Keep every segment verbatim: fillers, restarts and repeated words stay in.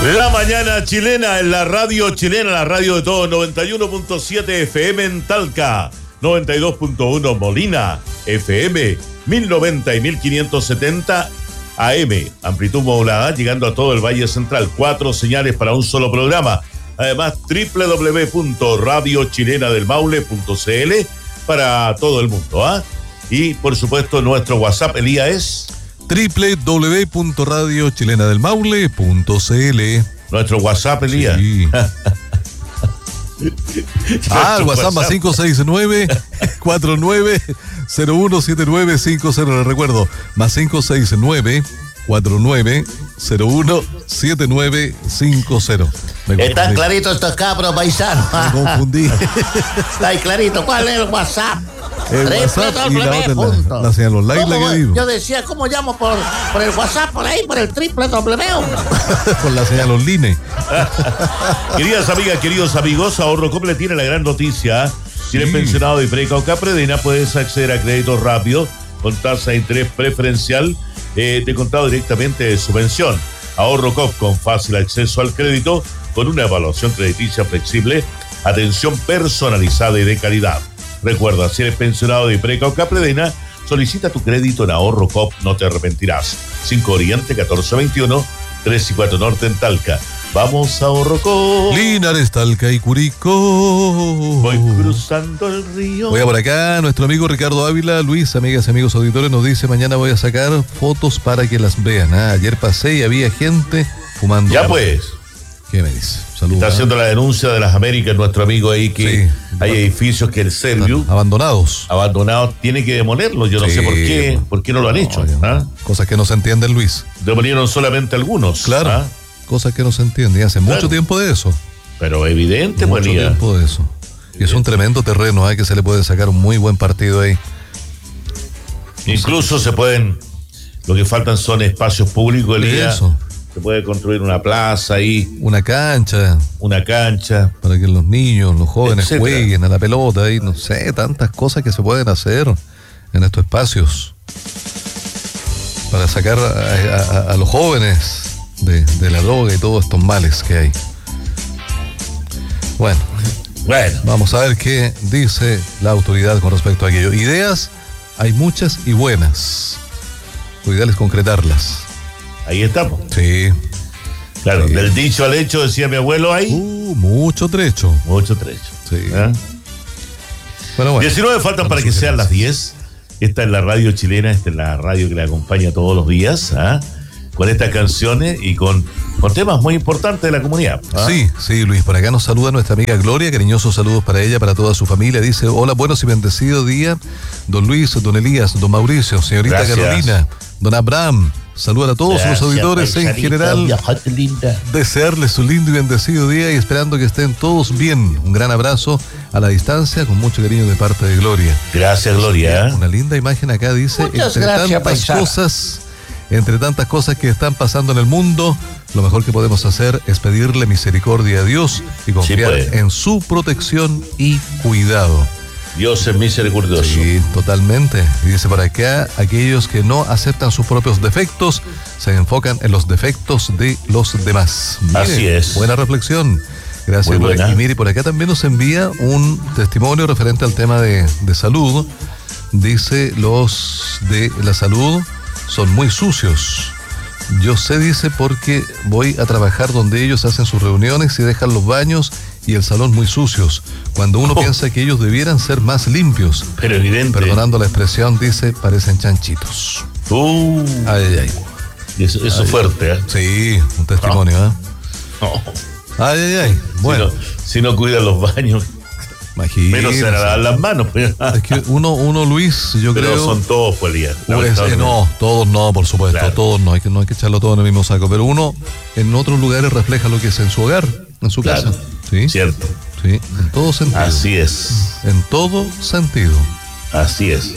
La mañana chilena en la radio chilena, la radio de todos, noventa y uno punto siete F M en Talca, noventa y dos punto uno Molina, F M, mil noventa y mil quinientos setenta A M, amplitud modulada, llegando a todo el Valle Central. Cuatro señales para un solo programa. Además, doble u doble u doble u punto radio chilena del maule punto c l para todo el mundo, ¿ah? Y, por supuesto, nuestro WhatsApp, Elías, es doble u doble u doble u punto radio chilena del maule punto c l. Nuestro WhatsApp, Elías. Sí. Ah, el WhatsApp más cinco seis nueve, cuatro nueve cero uno siete nueve cinco cero. Le recuerdo, más cinco seis nueve, cuatro nueve cero uno siete nueve cinco cero. Están claritos estos cabros paisanos. Me confundí. Está ahí clarito. ¿Cuál es el WhatsApp? El WhatsApp y la otra, la, la señal online, la que digo. Yo decía, ¿cómo llamo por, por el WhatsApp? Por ahí, por el triple W. Por la señal online. Queridas amigas, queridos amigos, Ahorro Cop le tiene la gran noticia. Si eres Sí. pensionado de Preca o Capredena, puedes acceder a créditos rápidos con tasa de interés preferencial eh, de contado directamente de su pensión. Ahorro Cop con fácil acceso al crédito, con una evaluación crediticia flexible, atención personalizada y de calidad. Recuerda, si eres pensionado de Preca o Capredena, solicita tu crédito en Ahorro Cop, no te arrepentirás. cinco Oriente, catorce veintiuno, tres y cuatro Norte en Talca. Vamos a Ahorro Cop. Linares, Talca y Curicó. Voy cruzando el río. Voy a por acá, nuestro amigo Ricardo Ávila, Luis, amigas y amigos auditores, nos dice: mañana voy a sacar fotos para que las vean. Ah, ayer pasé y había gente fumando. Ya pues. ¿Qué me dice? Saludos. Está haciendo la denuncia de las Américas, nuestro amigo ahí, que Sí. hay edificios que el Serviu, Abandonados. abandonado, tiene que demolerlos. Yo no Sí. sé por qué, por qué no lo han hecho. Oye, ¿Ah? Cosas que no se entienden, Luis. Demolieron solamente algunos. Claro. ¿Ah? Cosas que no se entienden. Y hace Claro. mucho tiempo de eso. Pero evidente, Mucho pues, Elías. tiempo de eso. Y es un tremendo terreno, ¿eh? Que se le puede sacar un muy buen partido ahí. Incluso se pueden, lo que faltan son espacios públicos, Elías. Eso. Se puede construir una plaza ahí, Una cancha una cancha. para que los niños, los jóvenes Etcétera. jueguen a la pelota y no sé, tantas cosas que se pueden hacer en estos espacios para sacar a, a- a los jóvenes de, de la droga y todos estos males que hay. Bueno, Bueno, vamos a ver qué dice la autoridad con respecto a aquello. Ideas hay muchas y buenas. Lo ideal es concretarlas. ahí estamos. Sí. Claro, Sí. del dicho al hecho, decía mi abuelo, ahí Uh, mucho trecho. mucho trecho. Sí. ¿Ah? Bueno, bueno. diecinueve faltan para que sean las diez. Esta es la radio chilena, esta es la radio que le acompaña todos los días, ¿ah? Con estas canciones y con, con temas muy importantes de la comunidad. ¿ah? Sí, sí, Luis, por acá nos saluda nuestra amiga Gloria, cariñosos saludos para ella, para toda su familia. Dice: hola, buenos y bendecido día, don Luis, don Elías, don Mauricio, señorita Gracias. Carolina, don Abraham. Saludan a todos Gracias, los auditores en paisanito, general. viajote linda. Desearles un lindo y bendecido día y esperando que estén todos bien. Un gran abrazo a la distancia, con mucho cariño de parte de Gloria. Gracias, Gloria. ¿eh? Una linda imagen acá dice: Muchas entre gracias, tantas paisana. cosas, entre tantas cosas que están pasando en el mundo, lo mejor que podemos hacer es pedirle misericordia a Dios y confiar pues. en su protección y cuidado. Dios es misericordioso. Sí, totalmente. Y dice por acá: aquellos que no aceptan sus propios defectos se enfocan en los defectos de los demás. Mire, Así es. Buena reflexión. Gracias, Muy Gloria. buena. Y mire, por acá también nos envía un testimonio referente al tema de, de salud. Dice: los de la salud son muy sucios. Yo sé, dice, porque voy a trabajar donde ellos hacen sus reuniones y dejan los baños y el salón muy sucios, cuando uno Oh. piensa que ellos debieran ser más limpios. Pero evidente. Perdonando la expresión, dice, parecen chanchitos. Uh, Ay, ay, ay. eso eso es fuerte, ¿eh? Sí, un testimonio, ¿eh? No. Ay, ay, ay. Bueno, Si no, si no cuidan los baños, imagínese. menos se lavan las manos. Pero, Es que uno, uno, Luis, yo pero creo... son todos polías. Pues, eh, no, todos no, por supuesto, Claro. todos no, hay que, no hay que echarlo todo en el mismo saco, pero uno en otros lugares refleja lo que es en su hogar, en su Claro. casa. ¿Sí? Cierto. Sí, en todo sentido. Así es. En todo sentido. Así es.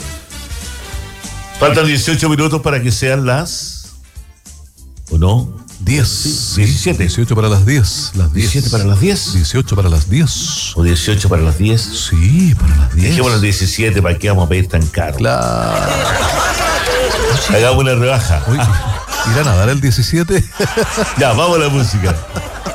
Faltan dieciocho minutos para que sean las... ¿O no? diez. Sí, diecisiete. dieciocho para las diez. Las diez. ¿diecisiete para las diez? dieciocho para las diez. ¿O dieciocho para las diez? Sí, para las diez. Dejémoslo en diecisiete, ¿para qué vamos a pedir tan caro? Claro. Hagamos una rebaja. Oye, ¿Irán a dar el diecisiete? Ya, vamos a la música.